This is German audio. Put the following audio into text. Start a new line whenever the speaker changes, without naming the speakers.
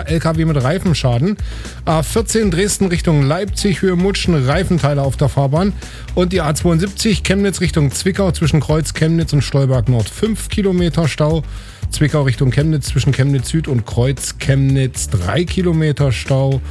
LKW mit Reifenschaden. A14 Dresden Richtung Leipzig, Höhe Mutschen, Reifenteile auf der Fahrbahn. Und die A72 Chemnitz Richtung Zwickau zwischen Kreuz Chemnitz und Stolberg Nord 5 Kilometer Stau. Zwickau Richtung Chemnitz zwischen Chemnitz Süd und Kreuz Chemnitz 3 Kilometer Stau.